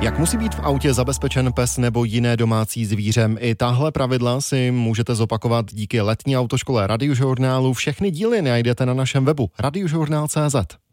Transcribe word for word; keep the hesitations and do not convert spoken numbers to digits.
Jak musí být v autě zabezpečen pes nebo jiné domácí zvíře? I tahle pravidla si můžete zopakovat díky letní autoškole Radiožurnálu. Všechny díly najdete na našem webu radiožurnál tečka cé zet.